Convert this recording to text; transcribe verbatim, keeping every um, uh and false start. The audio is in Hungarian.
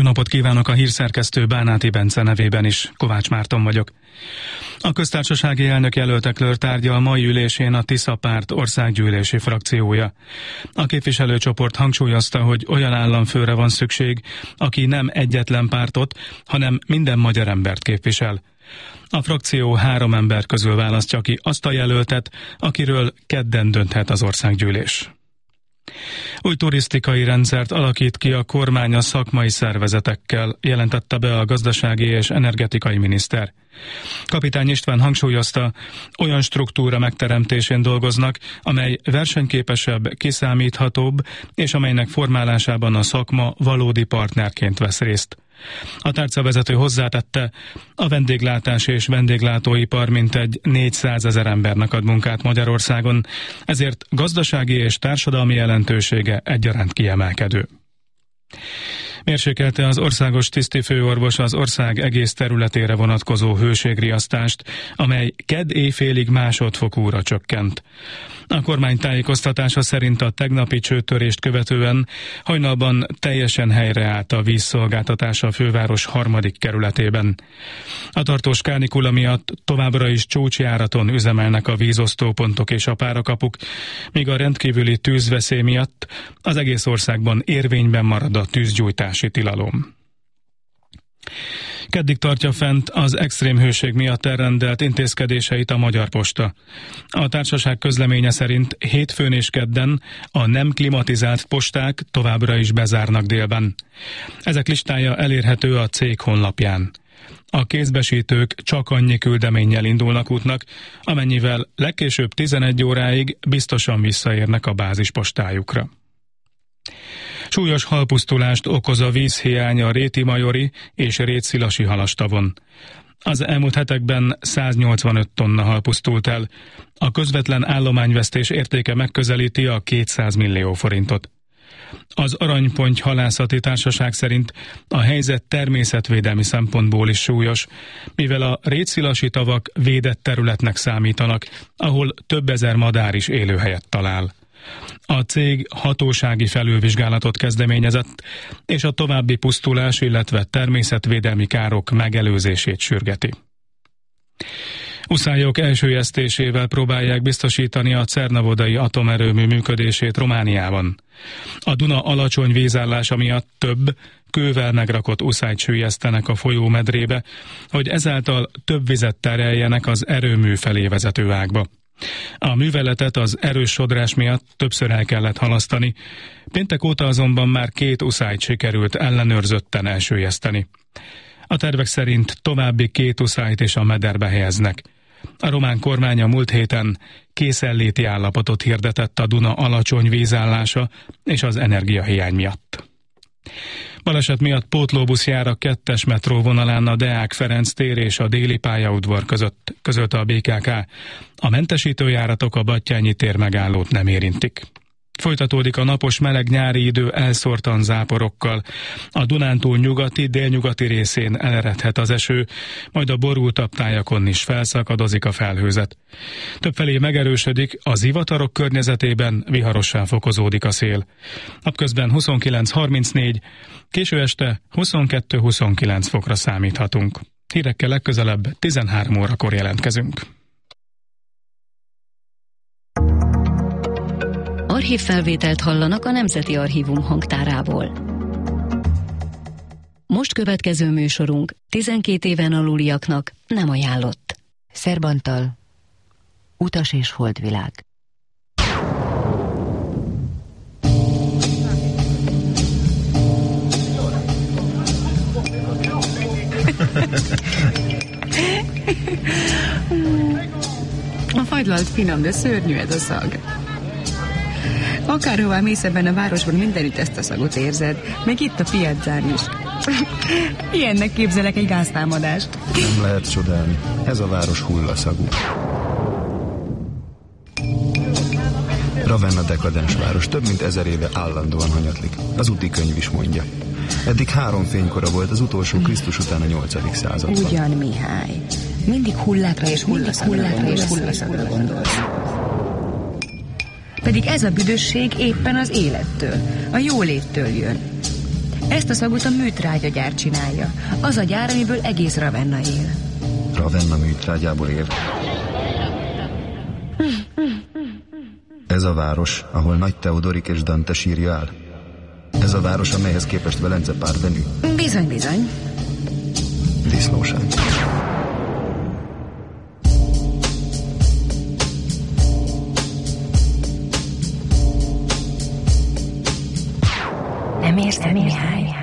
napot kívánok, a hírszerkesztő Bánáti Bence nevében is, Kovács Márton vagyok. A köztársasági elnök jelöltekről tárgyal a mai ülésén a Tisza Párt országgyűlési frakciója. A képviselőcsoport hangsúlyozta, hogy olyan államfőre van szükség, aki nem egyetlen pártot, hanem minden magyar embert képvisel. A frakció három ember közül választja ki azt a jelöltet, akiről kedden dönthet az országgyűlés. Új turisztikai rendszert alakít ki a kormány a szakmai szervezetekkel, jelentette be a gazdasági és energetikai miniszter. Kapitány István hangsúlyozta, olyan struktúra megteremtésén dolgoznak, amely versenyképesebb, kiszámíthatóbb, és amelynek formálásában a szakma valódi partnerként vesz részt. A tárcavezető hozzátette, a vendéglátás és vendéglátóipar mintegy négyszázezer embernek ad munkát Magyarországon, ezért gazdasági és társadalmi jelentősége egyaránt kiemelkedő. Mérsékelte az országos tisztifőorvos az ország egész területére vonatkozó hőségriasztást, amely kedd éjfélig másodfokúra csökkent. A kormány tájékoztatása szerint a tegnapi csőtörést követően hajnalban teljesen helyreállt a vízszolgáltatás a főváros harmadik kerületében. A tartós kánikula miatt továbbra is csúcsjáraton üzemelnek a vízosztópontok és a párakapuk, míg a rendkívüli tűzveszély miatt az egész országban érvényben marad a tűzgyújtási tilalom. Keddig tartja fent az extrém hőség miatt elrendelt intézkedéseit a Magyar Posta. A társaság közleménye szerint hétfőn és kedden a nem klimatizált posták továbbra is bezárnak délben. Ezek listája elérhető a cég honlapján. A kézbesítők csak annyi küldeménnyel indulnak útnak, amennyivel legkésőbb tizenegy óráig biztosan visszaérnek a bázispostájukra. Súlyos halpusztulást okoz a vízhiány a Réti-Majori és Rétszilasi halastavon. Az elmúlt hetekben száznyolcvanöt tonna hal pusztult el. A közvetlen állományvesztés értéke megközelíti a kétszáz millió forintot. Az Aranyponty Halászati Társaság szerint a helyzet természetvédelmi szempontból is súlyos, mivel a rétszilasi tavak védett területnek számítanak, ahol több ezer madár is élőhelyet talál. A cég hatósági felülvizsgálatot kezdeményezett, és a további pusztulás, illetve természetvédelmi károk megelőzését sürgeti. Uszályok elsüllyesztésével próbálják biztosítani a Cernavodai atomerőmű működését Romániában. A Duna alacsony vízállása miatt több, kővel megrakott uszályt süllyesztenek a folyó medrébe, hogy ezáltal több vizet tereljenek az erőmű felé vezető ágba. A műveletet az erős sodrás miatt többször el kellett halasztani, péntek óta azonban már két uszályt sikerült ellenőrzötten elsüllyeszteni. A tervek szerint további két uszályt is a mederbe helyeznek. A román kormány a múlt héten készenléti állapotot hirdetett a Duna alacsony vízállása és az energiahiány miatt. Baleset miatt pótlóbusz jár a kettes metróvonalán a Deák Ferenc tér és a Déli pályaudvar között, közölte a bé ká ká. A mentesítőjáratok a Battyányi tér megállót nem érintik. Folytatódik a napos meleg nyári idő elszórtan záporokkal. A Dunántúl nyugati, délnyugati részén eleredhet az eső, majd a borultabb tájakon is felszakadozik a felhőzet. Többfelé megerősödik, a zivatarok környezetében viharossá fokozódik a szél. Napközben huszonkilenc harmincnégy, késő este huszonkettő huszonkilenc fokra számíthatunk. Hírekkel legközelebb tizenhárom órakor jelentkezünk. Archívfelvételt hallanak a Nemzeti Archívum hangtárából. Most következő műsorunk tizenkét éven aluliaknak nem ajánlott. Szerbantal, Utas és holdvilág. A fagylalt finom, de szörnyű ez a szag. Akárhová mész ebben a városban, mindenütt ezt a szagot érzed. Még itt a piazzán is. Ilyennek képzelek egy gáztámadást. Nem lehet csodálni. Ez a város hullaszagú. Ravenna dekadens város, több mint ezer éve állandóan hanyatlik. Az úti könyv is mondja. Eddig három fénykora volt, az utolsó Krisztus után a nyolcadik században. Ugyan, Mihály. Mindig hullákra és hullaszagra és hullaszagra gondolsz. Pedig ez a büdösség éppen az élettől, a jóléttől jön. Ezt a szagot a műtrágyagyár csinálja. Az a gyár, amiből egész Ravenna él. Ravenna műtrágyából él. Ez a város, ahol Nagy Teodorik és Dante sírja áll. Ez a város, amelyhez képest Velence Parvenu. Bizony, bizony. Disznóság. Nem érzed, Mihály?